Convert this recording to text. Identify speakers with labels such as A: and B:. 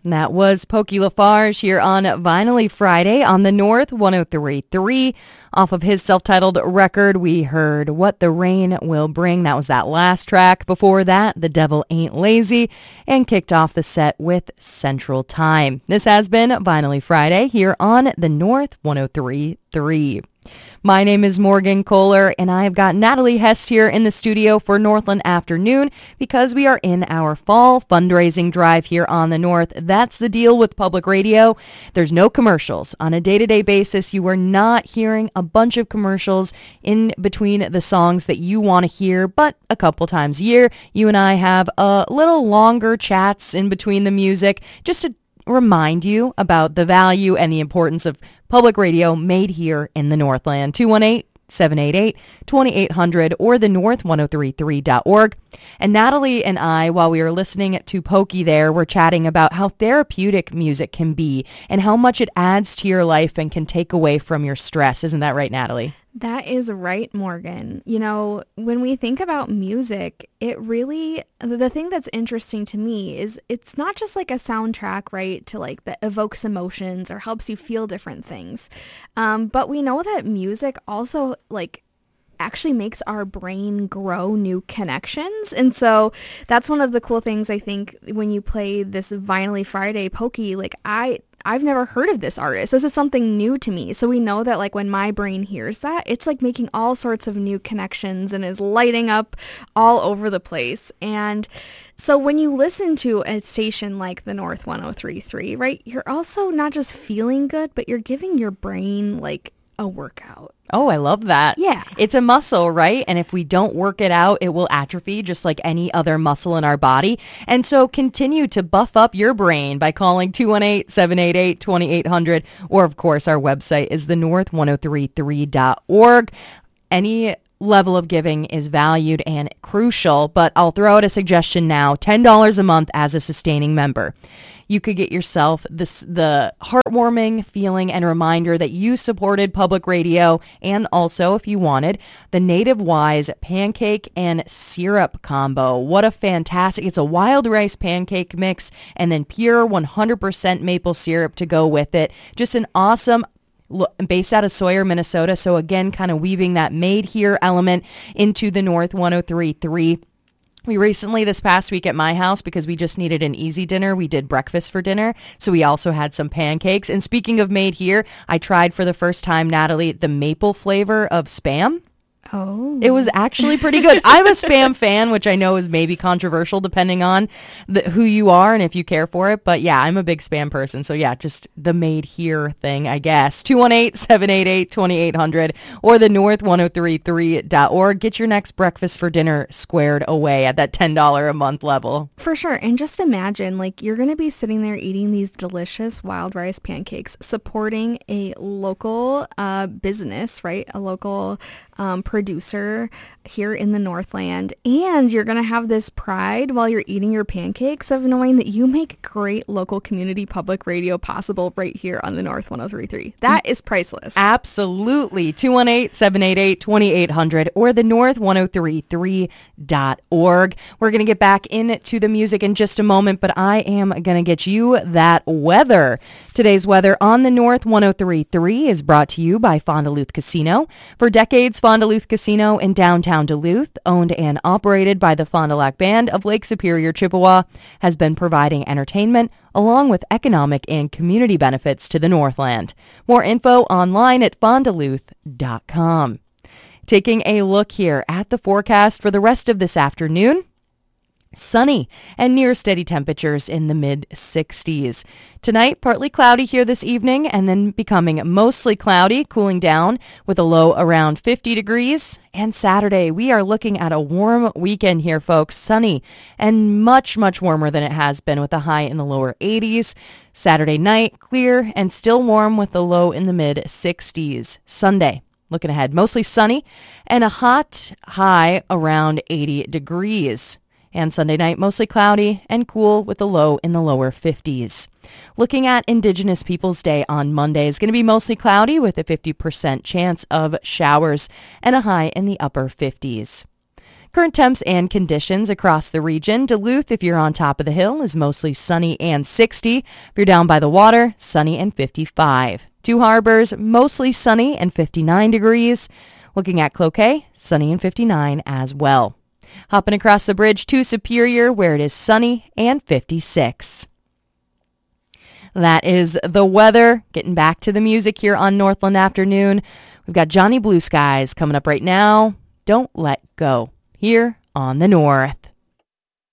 A: That was Pokey Lafarge here on Vinily Friday on the North 103.3. Off of his self-titled record, we heard What the Rain Will Bring. That was that last track. Before that, The Devil Ain't Lazy, and kicked off the set with Central Time. This has been Vinily Friday here on the North 103.3. My name is Morgan Kohler, and I've got Natalie Hess here in the studio for Northland Afternoon because we are in our fall fundraising drive here on the North. That's the deal with public radio. There's no commercials. On a day-to-day basis, you are not hearing a bunch of commercials in between the songs that you want to hear, but a couple times a year, you and I have a little longer chats in between the music just to remind you about the value and the importance of public radio made here in the Northland. 218-788-2800 or the north1033.org. And Natalie and I, while we were listening to Pokey there, were chatting about how therapeutic music can be and how much it adds to your life and can take away from your stress. Isn't that right, Natalie?
B: That is right, Morgan. You know, when we think about music, it really, the thing that's interesting to me is it's not just like a soundtrack, right, to like that evokes emotions or helps you feel different things. But we know that music also like actually makes our brain grow new connections. And so that's one of the cool things I think when you play this Vinily Friday Pokey, like I've never heard of this artist. This is something new to me. So we know that like when my brain hears that, it's like making all sorts of new connections and is lighting up all over the place. And so when you listen to a station like the North 103.3, right, you're also not just feeling good, but you're giving your brain like a workout.
A: Oh, I love that.
B: Yeah.
A: It's a muscle, right? And if we don't work it out, it will atrophy just like any other muscle in our body. And so continue to buff up your brain by calling 218-788-2800. Or, of course, our website is thenorth1033.org. Any level of giving is valued and crucial, but I'll throw out a suggestion now, $10 a month as a sustaining member. You could get yourself the heartwarming feeling and reminder that you supported public radio, and also, if you wanted, the Native Wise pancake and syrup combo. What a fantastic, it's a wild rice pancake mix and then pure 100% maple syrup to go with it. Just an awesome, based out of Sawyer, Minnesota. So again, kind of weaving that made here element into the North 103.3. We recently, this past week at my house, because we just needed an easy dinner, we did breakfast for dinner. So we also had some pancakes. And speaking of made here, I tried for the first time, Natalie, the maple flavor of Spam.
B: Oh.
A: It was actually pretty good. I'm a Spam fan, which I know is maybe controversial depending on who you are and if you care for it. But yeah, I'm a big Spam person. So yeah, just the made here thing, I guess. 218-788-2800 or the north1033.org. Get your next breakfast for dinner squared away at that $10 a month level.
B: For sure. And just imagine, like, you're going to be sitting there eating these delicious wild rice pancakes, supporting a local business, right? A local producer here in the Northland, and you're going to have this pride while you're eating your pancakes of knowing that you make great local community public radio possible right here on the North 103.3. That is priceless.
A: Absolutely. 218-788-2800 or the north1033.org. We're going to get back into the music in just a moment, but I am going to get you that weather. Today's weather on the North 103.3 is brought to you by Fond du Lac Casino. For decades, Fond du Lac Casino in downtown Duluth, owned and operated by the Fond du Lac Band of Lake Superior, Chippewa, has been providing entertainment along with economic and community benefits to the Northland. More info online at fondduluth.com. Taking a look here at the forecast for the rest of this afternoon. Sunny and near steady temperatures in the mid-60s. Tonight, partly cloudy here this evening and then becoming mostly cloudy, cooling down with a low around 50 degrees. And Saturday, we are looking at a warm weekend here, folks. Sunny and much, much warmer than it has been with a high in the lower 80s. Saturday night, clear and still warm with a low in the mid-60s. Sunday, looking ahead, mostly sunny and a hot high around 80 degrees. And Sunday night, mostly cloudy and cool with a low in the lower 50s. Looking at Indigenous Peoples Day on Monday is going to be mostly cloudy with a 50% chance of showers and a high in the upper 50s. Current temps and conditions across the region. Duluth, if you're on top of the hill, is mostly sunny and 60. If you're down by the water, sunny and 55. Two Harbors, mostly sunny and 59 degrees. Looking at Cloquet, sunny and 59 as well. Hopping across the bridge to Superior, where it is sunny and 56. That is the weather. Getting back to the music here on Northland Afternoon. We've got Johnny Blue Skies coming up right now. Don't Let Go here on the North.